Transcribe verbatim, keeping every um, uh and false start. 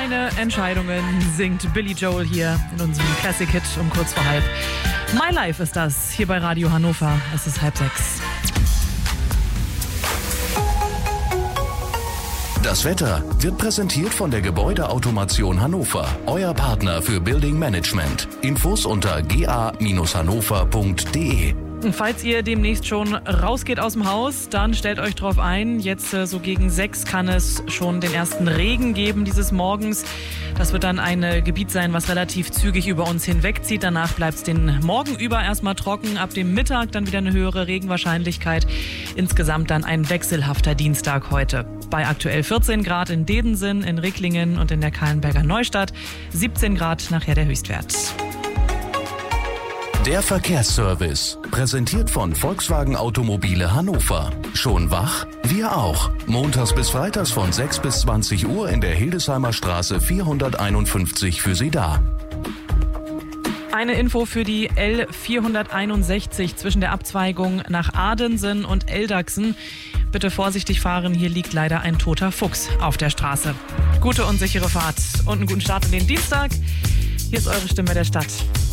Meine Entscheidungen singt Billy Joel hier in unserem Classic Hit um kurz vor halb. My Life ist das hier bei Radio Hannover. Es ist halb sechs. Das Wetter wird präsentiert von der Gebäudeautomation Hannover, euer Partner für Building Management. Infos unter g a Bindestrich hannover punkt d e. Falls ihr demnächst schon rausgeht aus dem Haus, dann stellt euch drauf ein. Jetzt äh, so gegen sechs kann es schon den ersten Regen geben dieses Morgens. Das wird dann ein äh, Gebiet sein, was relativ zügig über uns hinwegzieht. Danach bleibt es den Morgen über erstmal trocken. Ab dem Mittag dann wieder eine höhere Regenwahrscheinlichkeit. Insgesamt dann ein wechselhafter Dienstag heute. Bei aktuell vierzehn Grad in Dedensen, in Ricklingen und in der Kahlenberger Neustadt. siebzehn Grad nachher der Höchstwert. Der Verkehrsservice, präsentiert von Volkswagen Automobile Hannover. Schon wach? Wir auch. Montags bis freitags von sechs bis zwanzig Uhr in der Hildesheimer Straße vierhunderteinundfünfzig für Sie da. Eine Info für die L vierhunderteinundsechzig zwischen der Abzweigung nach Adensen und Eldachsen. Bitte vorsichtig fahren, hier liegt leider ein toter Fuchs auf der Straße. Gute und sichere Fahrt und einen guten Start in den Dienstag. Hier ist eure Stimme der Stadt.